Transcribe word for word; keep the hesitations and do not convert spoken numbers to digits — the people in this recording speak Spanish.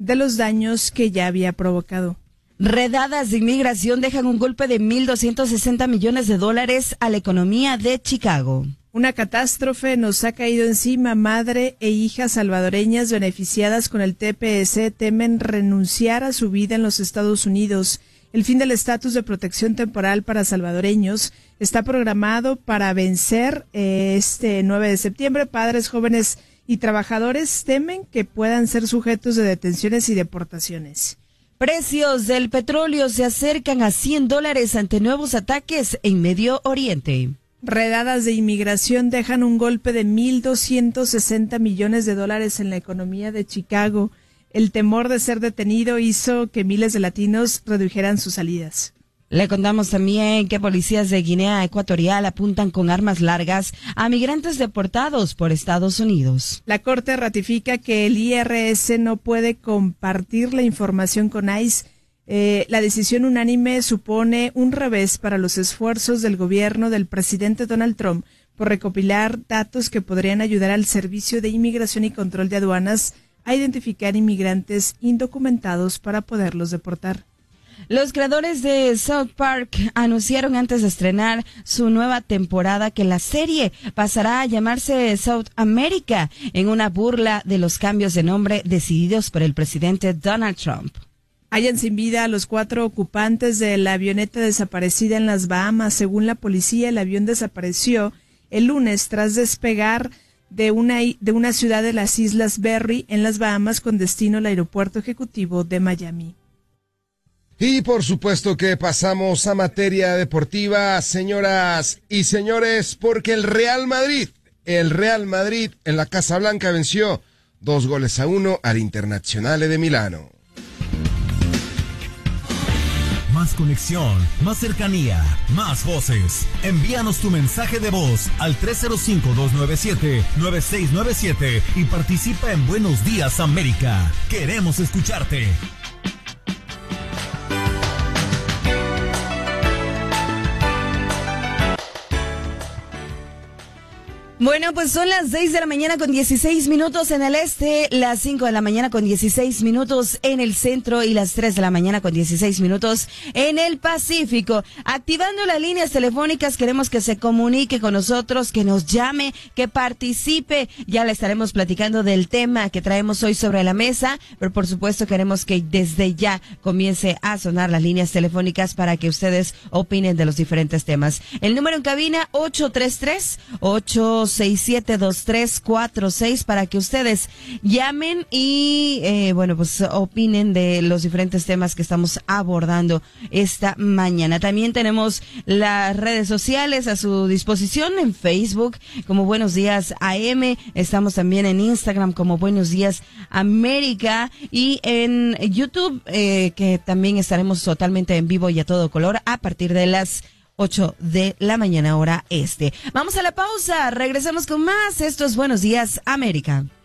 de los daños que ya había provocado. Redadas de inmigración dejan un golpe de mil doscientos sesenta millones de dólares a la economía de Chicago. Una catástrofe nos ha caído encima. Madre e hija salvadoreñas beneficiadas con el T P S temen renunciar a su vida en los Estados Unidos. El fin del estatus de protección temporal para salvadoreños está programado para vencer eh, este nueve de septiembre. Padres, jóvenes y trabajadores temen que puedan ser sujetos de detenciones y deportaciones. Precios del petróleo se acercan a cien dólares ante nuevos ataques en Medio Oriente. Redadas de inmigración dejan un golpe de mil doscientos sesenta millones de dólares en la economía de Chicago. El temor de ser detenido hizo que miles de latinos redujeran sus salidas. Le contamos también que policías de Guinea Ecuatorial apuntan con armas largas a migrantes deportados por Estados Unidos. La Corte ratifica que el I R S no puede compartir la información con ICE. Eh, la decisión unánime supone un revés para los esfuerzos del gobierno del presidente Donald Trump por recopilar datos que podrían ayudar al Servicio de Inmigración y Control de Aduanas a identificar inmigrantes indocumentados para poderlos deportar. Los creadores de South Park anunciaron antes de estrenar su nueva temporada que la serie pasará a llamarse South America en una burla de los cambios de nombre decididos por el presidente Donald Trump. Hallan sin vida a los cuatro ocupantes de la avioneta desaparecida en las Bahamas. Según la policía, el avión desapareció el lunes tras despegar de una, de una ciudad de las Islas Berry en las Bahamas con destino al aeropuerto ejecutivo de Miami. Y por supuesto que pasamos a materia deportiva, señoras y señores, porque el Real Madrid, el Real Madrid en la Casa Blanca venció dos goles a uno al Internazionale de Milano. Más conexión, más cercanía, más voces. Envíanos tu mensaje de voz al tres cero cinco, dos nueve siete, nueve seis nueve siete y participa en Buenos Días América. Queremos escucharte. Bueno, pues son las seis de la mañana con dieciséis minutos en el este, las cinco de la mañana con dieciséis minutos en el centro y las tres de la mañana con dieciséis minutos en el Pacífico. Activando las líneas telefónicas, queremos que se comunique con nosotros, que nos llame, que participe. Ya le estaremos platicando del tema que traemos hoy sobre la mesa, pero por supuesto queremos que desde ya comience a sonar las líneas telefónicas para que ustedes opinen de los diferentes temas. El número en cabina ocho tres tres, ocho seis siete, dos tres cuatro seis para que ustedes llamen y eh, bueno, pues opinen de los diferentes temas que estamos abordando esta mañana. También tenemos las redes sociales a su disposición en Facebook como Buenos Días A M, estamos también en Instagram como Buenos Días América y en YouTube eh, que también estaremos totalmente en vivo y a todo color a partir de las ocho de la mañana hora este. Vamos a la pausa, regresamos con más. Esto es Buenos Días América.